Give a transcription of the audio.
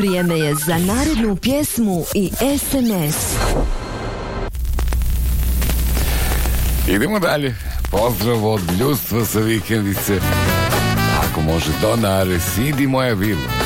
Vrijeme je za narednu pjesmu i SMS. Idemo dalje. Pozdrav od ljudstva sa vikendice. Ako može Dona Ares, idi moja vila.